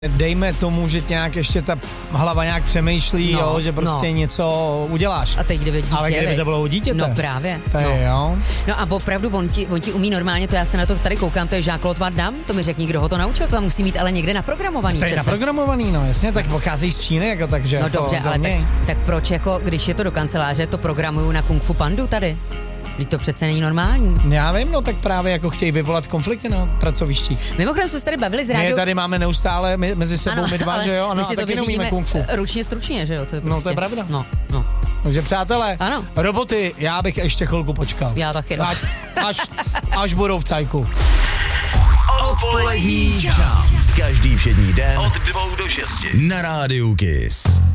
Dejme tomu, že tě nějak ještě ta hlava nějak přemýšlí, jo, že prostě něco uděláš. A teď kdyby dítě. Ale kdyby to bylo u dítěte. No právě. To je, jo. No a opravdu on ti umí normálně, to já se na to tady koukám, to je Jean-Claude Van Damme, to mi řekni, kdo ho to naučil, to tam musí mít ale někde naprogramovaný. To je naprogramovaný, no jasně, tak pochází z Číny, jako takže. No jako dobře, ale tak proč jako, když je to do kanceláře, to programuju na Kung Fu Pandu tady? Vždyť to přece není normální. Já vím, no tak právě jako chtějí vyvolat konflikty na pracovištích. Mimochodem jsme se tady bavili z rádiou. My tady máme neustále mezi sebou my dva, že jo? Ano, my a taky neumíme kung fu. Ručně stručně, že jo? To je No to je pravda. No. Takže přátelé, ano. Roboty, já bych ještě chvilku počkal. Já taky. No. Až budou v cajku. Odpolední čas. Každý všední den od 2 do 6 na Rádiu Kiss.